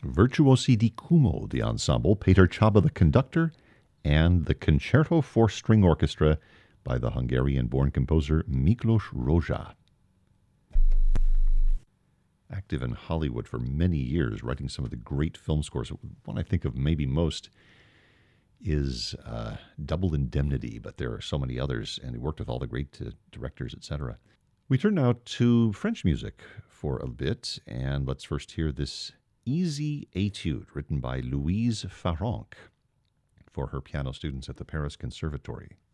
Virtuosi di Cumo, the ensemble, Peter Csaba, the conductor, and the Concerto for String Orchestra by the Hungarian-born composer Miklos Rozsa. Active in Hollywood for many years, writing some of the great film scores. One I think of maybe most is Double Indemnity, but there are so many others, and he worked with all the great directors, etc. We turn now to French music for a bit, and let's first hear this Easy Etude, written by Louise Farrenc for her piano students at the Paris Conservatory.